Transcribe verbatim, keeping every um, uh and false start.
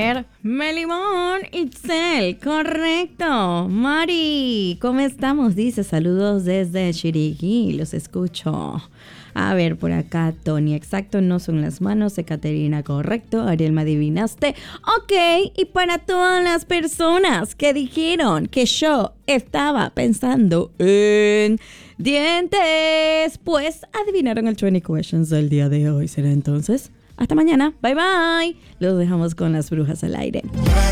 ver, Melimón, Itzel, correcto. Mari, ¿cómo estamos? Dice, saludos desde Chiriquí, los escucho. A ver, por acá, Tony, exacto, no son las manos de Caterina, correcto. Ariel, me adivinaste. Ok, y para todas las personas que dijeron que yo estaba pensando en dientes, pues adivinaron el veinte questions del día de hoy. Será entonces hasta mañana. Bye bye. Los dejamos con las brujas al aire.